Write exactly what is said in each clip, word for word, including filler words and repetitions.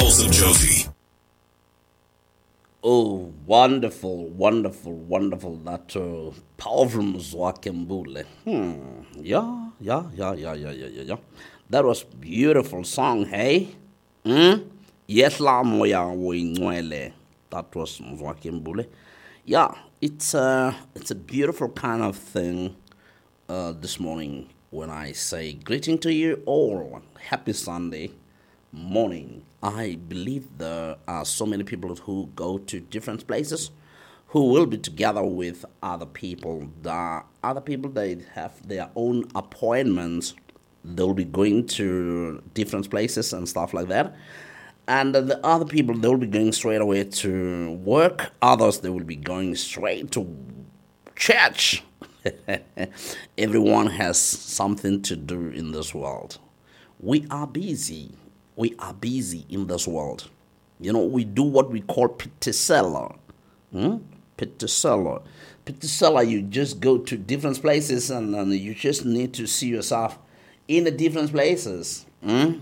Pulse of Josie. Oh, wonderful, wonderful, wonderful. That uh, powerful Mzwake Mbule. Hmm. Yeah, yeah, yeah, yeah, yeah, yeah, yeah, yeah. That was beautiful song, hey? Hmm? Yes, la moya winywele. That was Mzwake Mbule. Yeah, it's a, it's a beautiful kind of thing uh, this morning when I say greeting to you all. Happy Sunday morning. I believe there are so many people who go to different places who will be together with other people. The other people, they have their own appointments. They'll be going to different places and stuff like that. And the other people, they'll be going straight away to work. Others, they will be going straight to church. Everyone has something to do in this world. We are busy. We are busy in this world. You know, we do what we call piticella. Hmm? Piticella. Piticella, you just go to different places and, and you just need to see yourself in the different places. Hmm?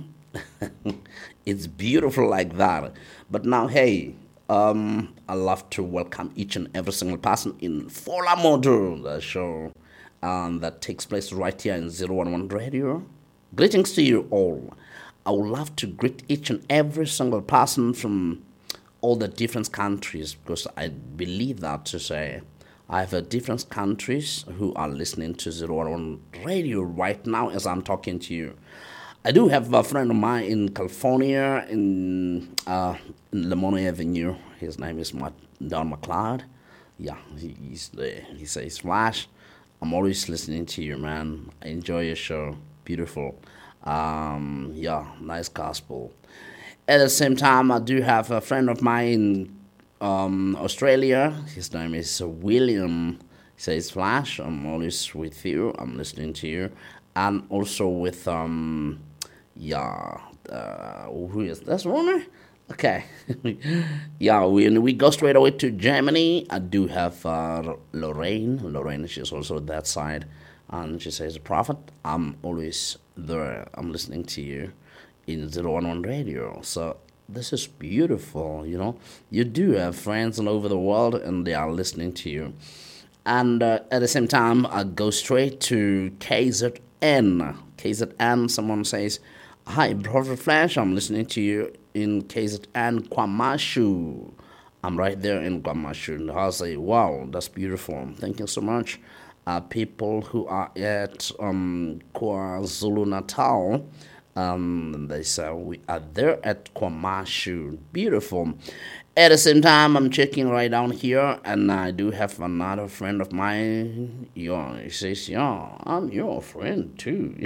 It's beautiful like that. But now, hey, um, I love to welcome each and every single person in Fola Modu, the show um, that takes place right here in zero one one Radio. Greetings to you all. I would love to greet each and every single person from all the different countries because I believe that to say I have a different countries who are listening to zero one one Radio right now as I'm talking to you. I do have a friend of mine in California, in, uh, in Lemon Avenue. His name is Matt, Don McLeod. Yeah, he, he's there. He says, Flash, I'm always listening to you, man. I enjoy your show. Beautiful. Um, yeah, nice gospel. At the same time, I do have a friend of mine in um, Australia. His name is William. He says, Flash, I'm always with you. I'm listening to you. And also with, um, yeah, uh, who is this one? Okay. Yeah, we, we go straight away to Germany. I do have uh, Lorraine. Lorraine, she's also that side. And she says, Prophet, I'm always there. I'm listening to you in zero one one Radio. So this is beautiful, you know. You do have friends all over the world and they are listening to you. And uh, at the same time, I go straight to K Z N. K Z N, someone says, Hi, Prophet Flash, I'm listening to you in K Z N Kwamashu. I'm right there in Kwamashu. And I'll say, wow, that's beautiful. Thank you so much. Uh, people who are at um, KwaZulu-Natal, um, they say we are there at Kwamashu. Beautiful. At the same time, I'm checking right down here, and I do have another friend of mine. Yeah, he says, yeah, I'm your friend too.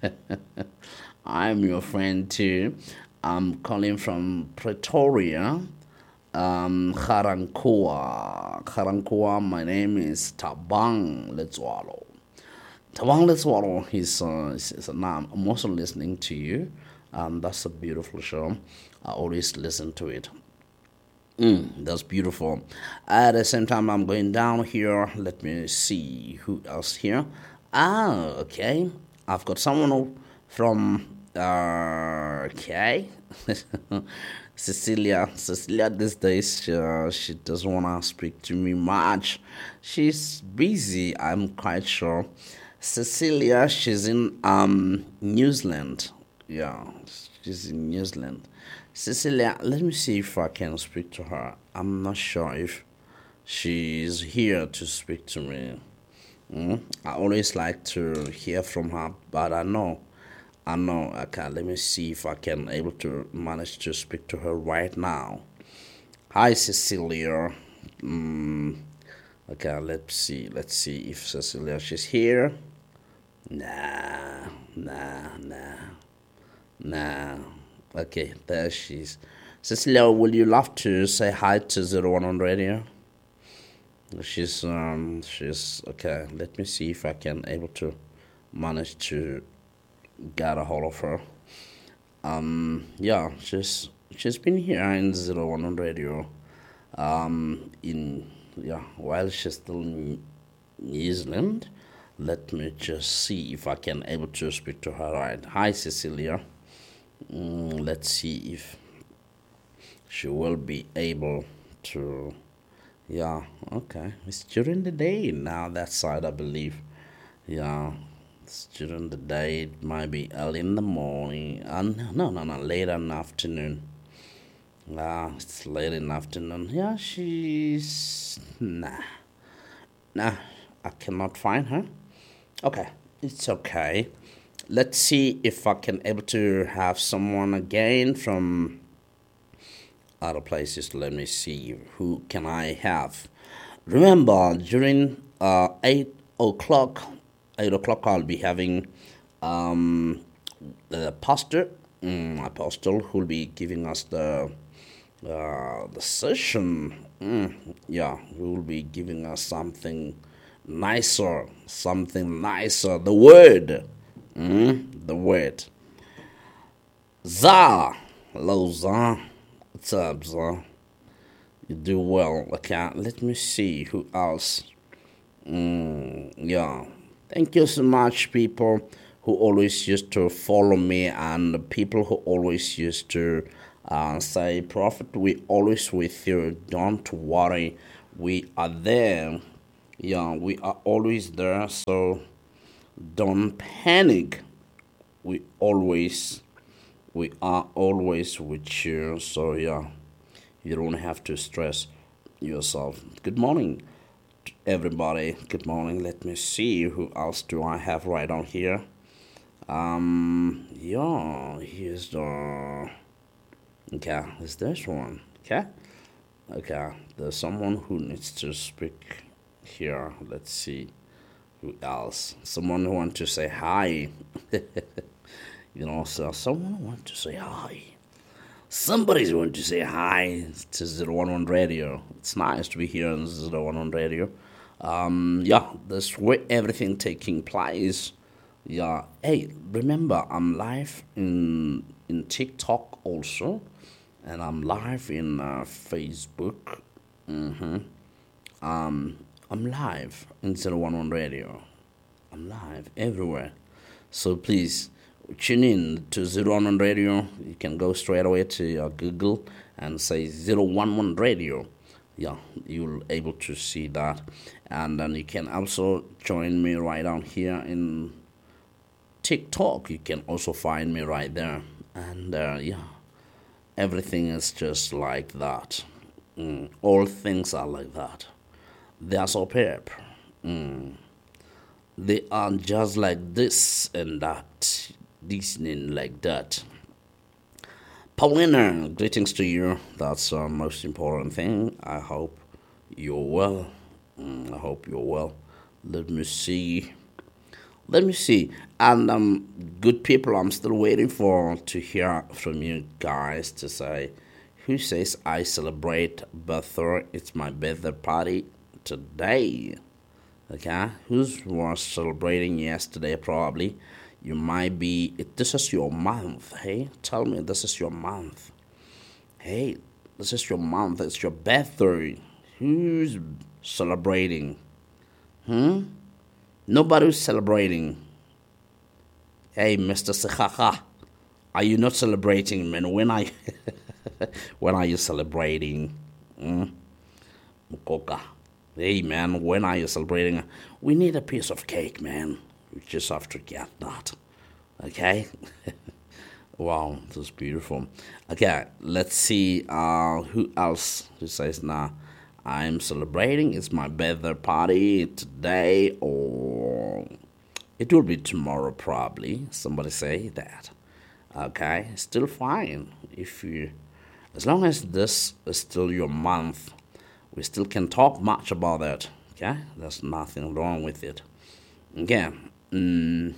I'm your friend too. I'm calling from Pretoria, um, Garankuwa. Garankuwa, my name is Tabang Letswalo. Tabang Letswalo is, uh, is, is a name. I'm also listening to you. Um, that's a beautiful show. I always listen to it. Mm, that's beautiful. At the same time, I'm going down here. Let me see who else here. Ah, okay. I've got someone from, uh, okay. Cecilia. Cecilia, these days, uh, she doesn't want to speak to me much. She's busy, I'm quite sure. Cecilia, she's in um New Zealand. Yeah, she's in New Zealand. Cecilia, let me see if I can speak to her. I'm not sure if she's here to speak to me. Mm? I always like to hear from her, but I know, I know, okay, let me see if I can able to manage to speak to her right now. Hi, Cecilia. Mm, okay, let's see, let's see if Cecilia, she's here. Nah, nah, nah, nah. Okay, there she is. Cecilia, will you love to say hi to zero one one Radio? She's, um, she's, okay, let me see if I can able to manage to get a hold of her. Um, yeah, she's, she's been here in zero one one Radio, um, in, yeah, while she's still in New Zealand. Let me just see if I can able to speak to her right. Hi, Cecilia. Mm, let's see if she will be able to. Yeah, okay. It's during the day now, that side, I believe. Yeah, it's during the day. It might be early in the morning. Uh, no, no, no, late in the afternoon. Ah, it's late in the afternoon. Yeah, she's. Nah. Nah, I cannot find her. Okay, it's okay. Let's see if I can able to have someone again from other places. Let me see, who can I have? Remember, during uh eight o'clock, eight o'clock, I'll be having um the pastor, mm, apostle, who'll be giving us the uh the session. Mm, yeah, who will be giving us something nicer, something nicer. The word, mm, the word. Za, hello Za. What's up, Za? You do well. Okay, let me see who else. Mm, yeah. Thank you so much, people who always used to follow me, and the people who always used to uh, say, Prophet, we always with you. Don't worry. We are there. Yeah, we are always there. So don't panic. We always, we are always with you. So yeah, you don't have to stress yourself. Good morning, everybody. Good morning. Let me see who else do I have right on here. Um, yeah, here's the. Okay, is this one? Okay, okay. There's someone who needs to speak here. Let's see who else. Someone who wants to say hi. You know, so someone who wants to say hi. Somebody's going to say hi to zero one one Radio. It's nice to be here on zero one one Radio. Um, yeah, that's where everything taking place. Yeah, hey, remember, I'm live in in TikTok also, and I'm live in uh, Facebook. Mm-hmm. Um, I'm live in zero one one Radio. I'm live everywhere. So please tune in to zero one one Radio. You can go straight away to your Google and say zero one one Radio. Yeah, you'll able to see that. And then you can also join me right down here in TikTok. You can also find me right there. And uh, yeah, everything is just like that. Mm, all things are like that. They are so pep. Mm. They are just like this and that, this and like that. Paulina, greetings to you. That's the most important thing. I hope you're well. Mm, I hope you're well. Let me see. Let me see. And um, good people, I'm still waiting for to hear from you guys to say, who says I celebrate birthday? It's my birthday party today. Okay, who was celebrating yesterday? Probably you might be. This is your month. Hey, tell me, this is your month. Hey, this is your month. It's your birthday. Who's celebrating? Hmm. Nobody's celebrating. Hey, Mister Sehaha, are you not celebrating, man? When are you, when are you celebrating? Hmm? Mukoka. Hey, man, when are you celebrating? We need a piece of cake, man. We just have to get that. Okay? Wow, this is beautiful. Okay, let's see uh, who else who says, nah, I'm celebrating. It's my birthday party today, or it will be tomorrow probably. Somebody say that. Okay, still fine. If you, as long as this is still your month, we still can talk much about that. Okay, there's nothing wrong with it. Okay. Mm.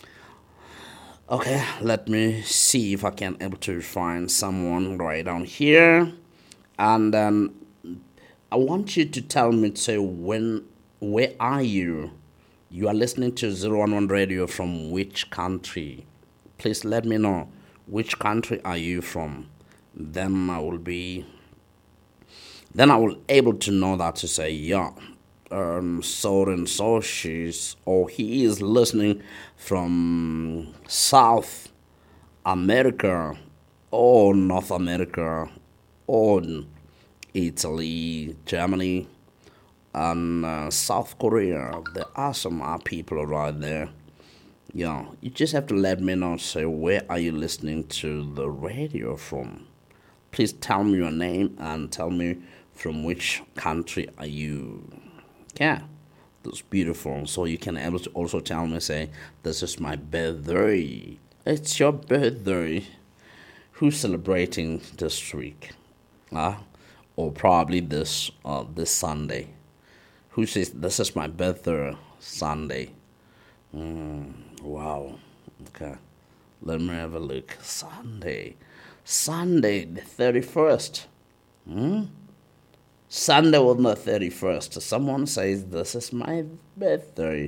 Okay, let me see if I can able to find someone right down here, and then I want you to tell me to when, where are you? You are listening to zero one one Radio from which country? Please let me know which country are you from. Then I will be. Then I will able to know that to say yeah. Um, so and so she's or he is listening from South America or North America on Italy, Germany, and uh, South Korea. There are some uh, people right there. Yeah, you just have to let me know. Say, where are you listening to the radio from? Please tell me your name and tell me from which country are you. Yeah, that's beautiful. So you can able to also tell me, say, this is my birthday. It's your birthday. Who's celebrating this week? Uh, or probably this uh, this Sunday. Who says this is my birthday Sunday? Mm, wow. Okay. Let me have a look. Sunday. Sunday the thirty-first. Hmm? Sunday on the thirty-first. Someone says this is my birthday.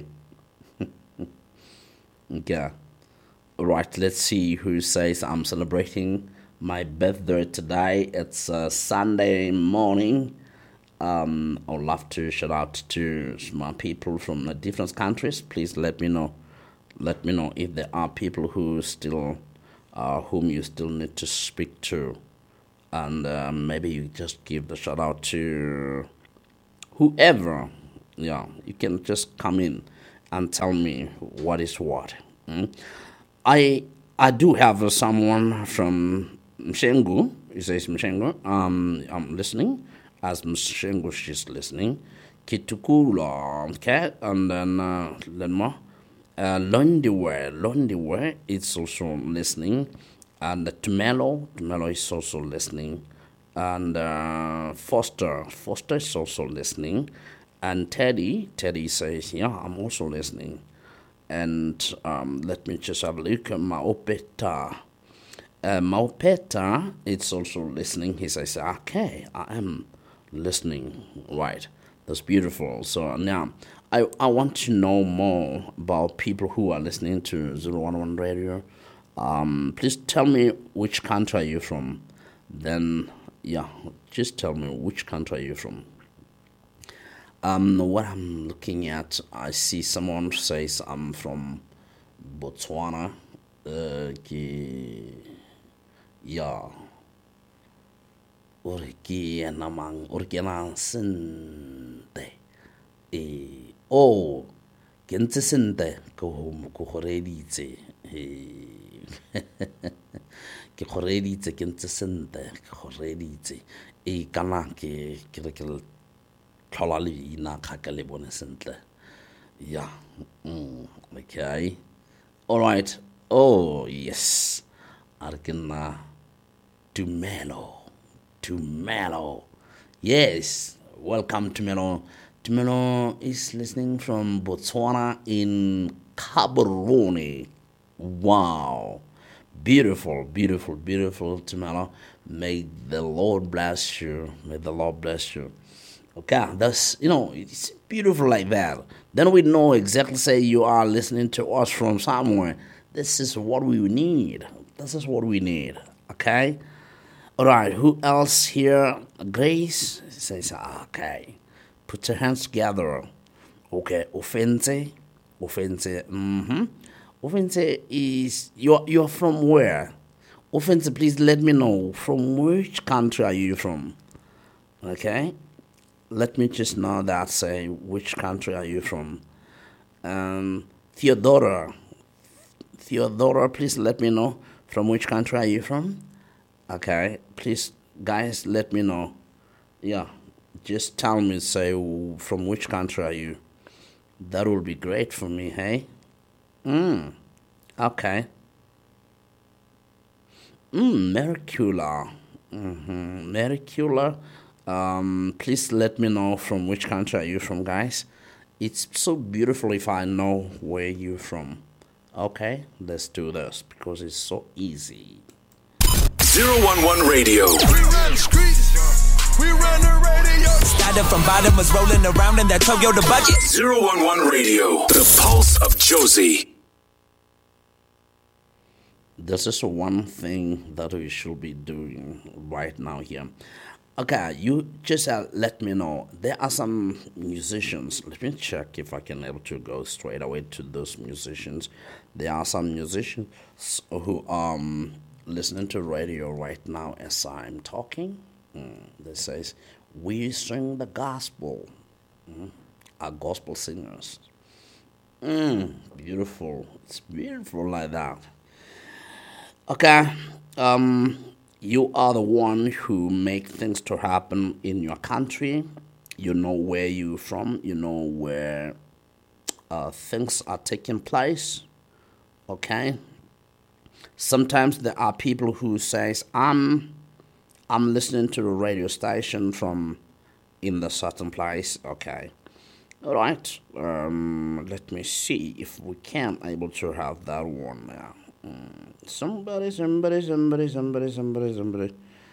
Okay. Right, let's see who says I'm celebrating my birthday today. It's uh, Sunday morning. Um, I would love to shout out to my people from the different countries. Please let me know. Let me know if there are people who still, uh, whom you still need to speak to, and uh, maybe you just give the shout out to whoever. Yeah, you can just come in and tell me what is what. Mm? I I do have uh, someone from Mshengu. He says Mshengu. Um, I'm listening. As Mshengu, she's listening. Kitukula, okay, and then uh, Lenma. Uh, Londiwe, Londiwe is also listening. And Tumelo, Tumelo is also listening. And uh, Foster, Foster is also listening. And Teddy, Teddy says, yeah, I'm also listening. And um, let me just have a look. Maopeta. Uh, Maopeta is also listening. He says, okay, I am listening. Right. That's beautiful. So now, I, I want to know more about people who are listening to zero one one Radio. Um, please tell me which country are you from. Then, yeah, just tell me which country are you from. Um, what I'm looking at, I see someone says I'm from Botswana. Uh, yeah. Oriki namang orikena sente. E oh, kentse sente ko ko goreditse. E ke goreditse kentse sente ke goreditse. E kana ke ke ke tlhola leina kgaka le bone sentle. Yeah. Mm, okay. All right. Oh, yes. Arkena Tumelo. Tumelo. Yes. Welcome, Tumelo. Tumelo is listening from Botswana in Gaborone. Wow. Beautiful, beautiful, beautiful, Tumelo. May the Lord bless you. May the Lord bless you. Okay, that's, you know, it's beautiful like that. Then we know exactly, say, you are listening to us from somewhere. This is what we need. This is what we need, okay? All right, who else here? Grace says, okay. Put your hands together. Okay, Ofense. Ofense, mm-hmm. Ofense is, you're, you're from where? Ofense, please let me know. From which country are you from? Okay? Let me just know that, say, which country are you from? Um, Theodora. Theodora, please let me know from which country are you from? Okay, please, guys, let me know. Yeah, just tell me, say, from which country are you? That will be great for me, hey? Mm, okay. Mm, Mercula. Mm-hmm. Mercula. Um, please let me know from which country are you from, guys. It's so beautiful if I know where you're from. Okay, let's do this because it's so easy. zero one one Radio. We run the streets. We run the radio. Started from bottom, was rolling around in that Toyota budget. zero one one Radio. The pulse of Josie. This is one thing that we should be doing right now here. Okay, you just uh, let me know. There are some musicians. Let me check if I can able to go straight away to those musicians. There are some musicians who um listening to radio right now as I'm talking. Mm, that says, we sing the gospel. Mm, are gospel singers. Mm, beautiful. It's beautiful like that. Okay. Um, you are the one who make things to happen in your country. You know where you're from. You know where uh, things are taking place. Okay. Sometimes there are people who says, I'm, I'm listening to the radio station from in the certain place. Okay. All right. Um, let me see if we can able to have that one now. Mm, somebody, somebody, somebody, somebody, somebody, somebody.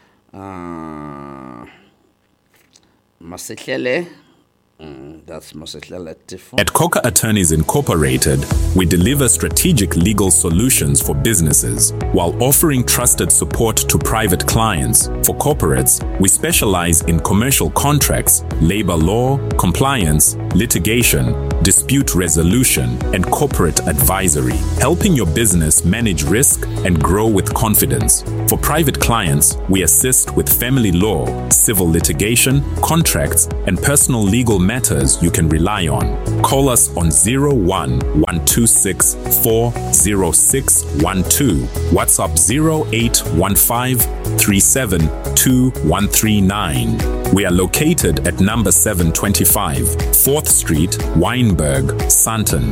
Uh, Masihlele. Mm, that's Masihlele Tifo. At Coca Attorneys Incorporated, we deliver strategic legal solutions for businesses while offering trusted support to private clients. For corporates, we specialize in commercial contracts, labor law, compliance, litigation, dispute resolution, and corporate advisory, helping your business manage risk and grow with confidence. For private clients, we assist with family law, civil litigation, contracts, and personal legal matters you can rely on. Call us on zero one one two six four zero six one two, WhatsApp zero eight one five three seven two one three nine. We are located at number seven twenty-five, fourth Street, Wynberg, Sandton.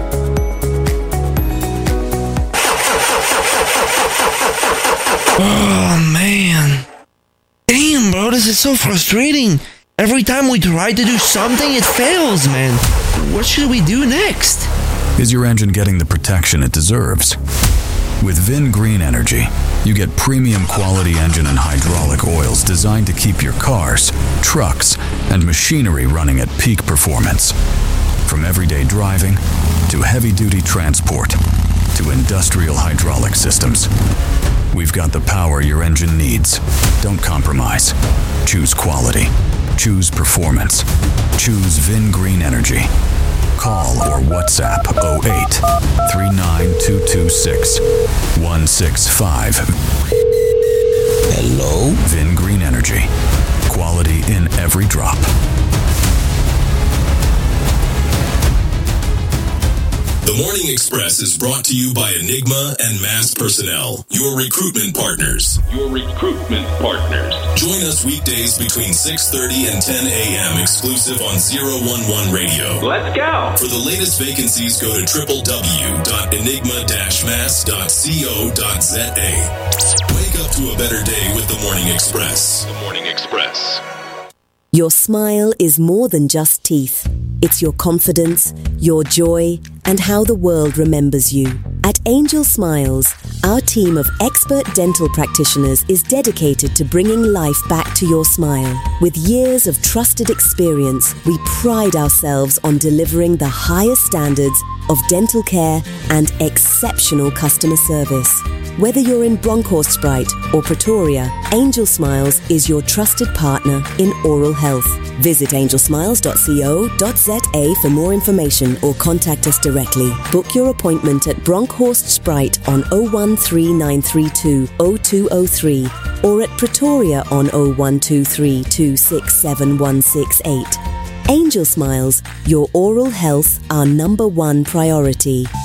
Oh, man. Damn, bro, this is so frustrating. Every time we try to do something, it fails, man. What should we do next? Is your engine getting the protection it deserves? With Vin Green Energy, you get premium quality engine and hydraulic oils designed to keep your cars, trucks, and machinery running at peak performance. From everyday driving to heavy-duty transport to industrial hydraulic systems, we've got the power your engine needs. Don't compromise. Choose quality. Choose performance. Choose Vin Green Energy. Call or WhatsApp oh eight, three nine two two six, one six five. Hello? Vin Green Energy. Quality in every drop. The Morning Express is brought to you by Enigma and Mass Personnel, your recruitment partners. Your recruitment partners. Join us weekdays between six thirty and ten a.m. exclusive on zero one one Radio. Let's go. For the latest vacancies, go to w w w dot enigma dash mass dot co dot z a. Wake up to a better day with The Morning Express. The Morning Express. Your smile is more than just teeth. It's your confidence, your joy, and how the world remembers you. At Angel Smiles, our team of expert dental practitioners is dedicated to bringing life back to your smile. With years of trusted experience, we pride ourselves on delivering the highest standards of dental care and exceptional customer service. Whether you're in Bronkhorst or Pretoria, Angel Smiles is your trusted partner in oral health. Visit angel smiles dot co dot z a for more information or contact us directly. Book your appointment at Bronkhorst Sprite on oh one three nine three two oh two oh three or at Pretoria on oh one two three two six seven one six eight. Angel Smiles, your oral health, our number one priority.